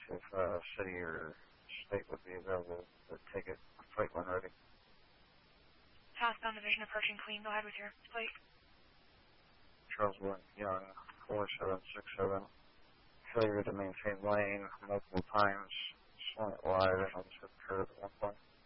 if city or state would be available to take it freight when ready. Southbound division approaching clean. Go ahead with your plate. Charles William Young, 4767. Failure to maintain lane multiple times. Swung it wide and almost hit the curb at one point.